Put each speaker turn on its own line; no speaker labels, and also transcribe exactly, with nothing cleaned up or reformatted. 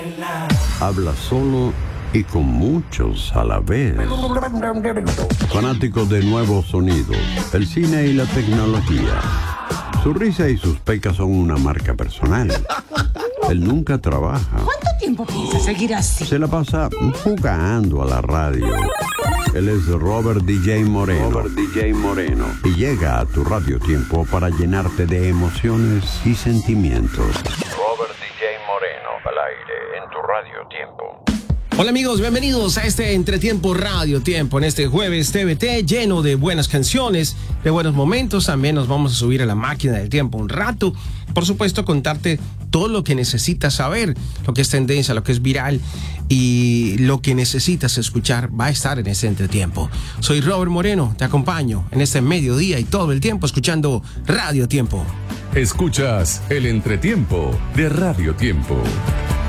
Habla solo y con muchos a la vez. Fanático de nuevos sonidos, el cine y la tecnología. Su risa y sus pecas son una marca personal. Él nunca trabaja.
¿Cuánto tiempo piensa seguir así?
Se la pasa jugando a la radio. Él es Robert D J Moreno. Robert D J Moreno. Y llega a tu Radio Tiempo para llenarte de emociones y sentimientos. Robert D J Moreno, al aire en tu Radio Tiempo.
Hola amigos, bienvenidos a este Entretiempo Radio Tiempo en este jueves T V T lleno de buenas canciones, de buenos momentos. También nos vamos a subir a la máquina del tiempo un rato. Por supuesto, contarte todo lo que necesitas saber, lo que es tendencia, lo que es viral y lo que necesitas escuchar va a estar en este Entretiempo. Soy Robert Moreno, te acompaño en este mediodía y todo el tiempo escuchando Radio Tiempo.
Escuchas el Entretiempo de Radio Tiempo.